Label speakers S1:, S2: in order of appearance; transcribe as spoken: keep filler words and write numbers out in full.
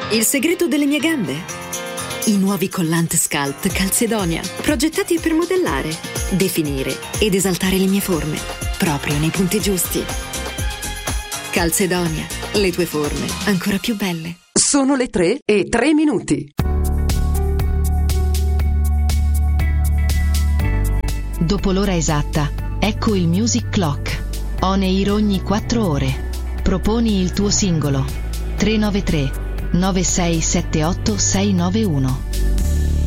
S1: Il segreto delle mie gambe? I nuovi collant Sculpt Calzedonia, progettati per modellare, definire ed esaltare le mie forme, proprio nei punti giusti. Calzedonia, le tue forme ancora più belle.
S2: Sono le tre e tre minuti.
S3: Dopo l'ora esatta, ecco il Music Clock. On air ogni quattro ore. Proponi il tuo singolo. tre nove tre nove sei sette otto sei nove uno.